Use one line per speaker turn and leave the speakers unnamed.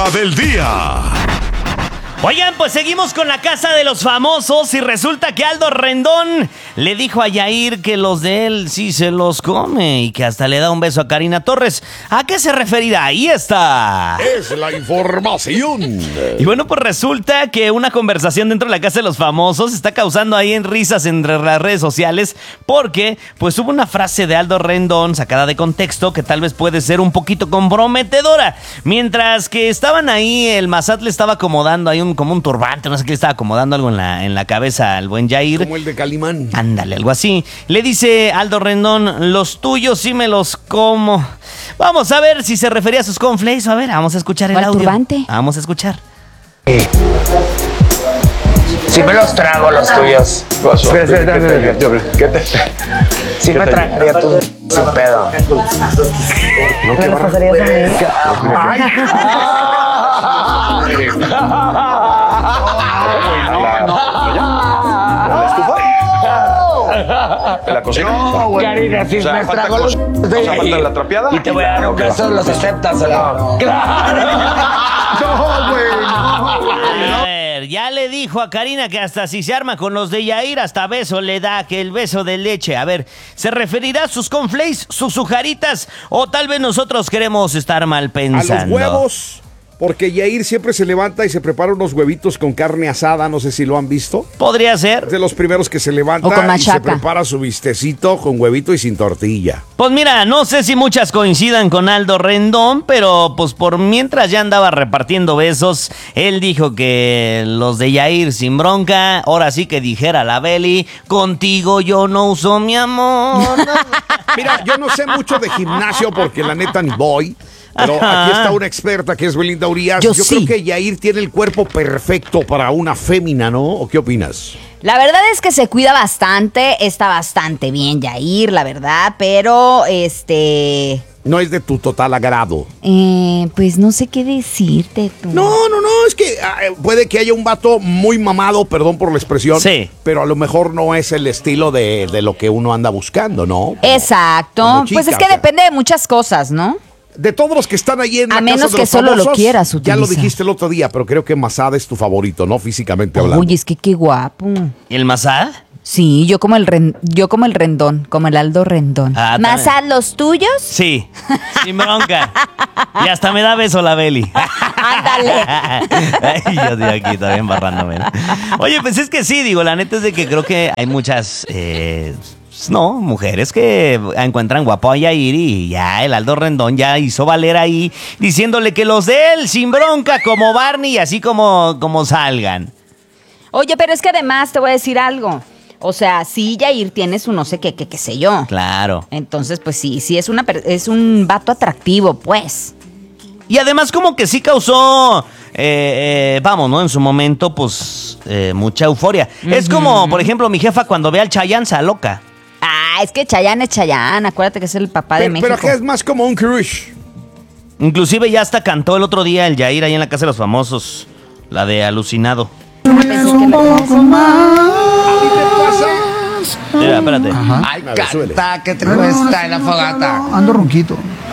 del día.
Oigan, pues seguimos con la casa de los famosos y resulta que Aldo Rendón le dijo a Yair que los de él sí se los come y que hasta le da un beso a Karina Torres. ¿A qué se referirá? Ahí está.
Es la información.
Y bueno, pues resulta que una conversación dentro de la casa de los famosos está causando ahí en risas entre las redes sociales porque pues hubo una frase de Aldo Rendón sacada de contexto que tal vez puede ser un poquito comprometedora. Mientras que estaban ahí, el Massad le estaba acomodando ahí como un turbante, no sé qué, le estaba acomodando algo en la cabeza al buen Yair.
Como el de Calimán.
Ándale, algo así. Le dice Aldo Rendón, los tuyos sí me los como. Vamos a ver si se refería a sus cornflakes. A ver, vamos a escuchar el audio.
Turbante.
Vamos a escuchar.
Si me los trago los tuyos.
¿Qué te?
Si me tragaría tú sin pedo.
¿Me los pasarías a mí?
¿En la cocina?
Karina, si me trago los
falta la trapeada.
y te voy a dar un beso, los aceptas o no.
A ver, ya le dijo a Karina que hasta si se arma con los de Yair, hasta beso le da, que el beso de leche. A ver, ¿se referirá a sus cornflakes, sus sujaritas, o tal vez nosotros queremos estar mal pensando?
A los huevos, porque Yair siempre se levanta y se prepara unos huevitos con carne asada, no sé si lo han visto.
Podría ser.
Es de los primeros que se levanta
O con
y
machaca.
se prepara su bistecito con huevito y sin tortilla.
Pues mira, no sé si muchas coincidan con Aldo Rendón, pero pues por mientras ya andaba repartiendo besos, él dijo que los de Yair sin bronca, ahora sí que dijera la Beli, contigo yo no uso mi amor.
Mira, yo no sé mucho de gimnasio porque la neta ni voy. Pero aquí está una experta que es Belinda Urias. Yo
sí.
creo que Yair tiene el cuerpo perfecto para una fémina, ¿no? ¿O qué opinas?
La verdad es que se cuida bastante, está bastante bien Yair, la verdad, pero
No es de tu total agrado.
pues no sé qué decirte tú.
No, es que puede que haya un vato muy mamado, perdón por la expresión.
Sí.
Pero a lo mejor no es el estilo de lo que uno anda buscando, ¿no?
Exacto,
como chica,
pues es que
o sea.
depende de muchas cosas, ¿no?
De todos los que están ahí en la
A
casa
menos
de
que
los
solo lo
famosos,
quieras
ya lo
utilizar.
dijiste el otro día, pero creo que Massad es tu favorito, ¿no? Físicamente hablando.
Oye, es que qué guapo.
¿Y el Massad?
Sí, yo como el Rendón, como el Aldo Rendón.
Ah,
¿Más a los tuyos?
Sí, sin bronca. Y hasta me da beso la Beli.
Ándale.
Ay, yo estoy aquí también barrándome, ¿no? Oye, pues es que sí, digo, la neta es de que creo que hay muchas... mujeres que encuentran guapo a Yair y ya el Aldo Rendón ya hizo valer ahí diciéndole que los de él sin bronca como Barney y así como salgan.
Oye, pero es que además te voy a decir algo. O sea, sí, Yair tiene su no sé qué sé yo.
Claro.
Entonces, pues sí es un vato atractivo, pues.
Y además como que sí causó, ¿no? En su momento, pues, mucha euforia. Es como, por ejemplo, mi jefa cuando ve al Chayanne se aloca.
Ah, es que Chayanne es Chayanne. Acuérdate que es el papá de México.
Pero que es más como un crush.
Inclusive ya hasta cantó el otro día el Yair ahí en la Casa de los Famosos, la de Alucinado. Mira, espérate.
Ay, canta, que te cuesta en la fogata.
Ando ronquito.